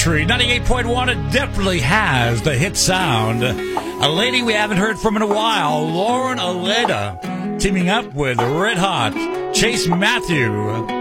98.1, it definitely has the hit sound. A lady we haven't heard from in a while, Lauren Aleda, teaming up with Red Hot, Chase Matthew.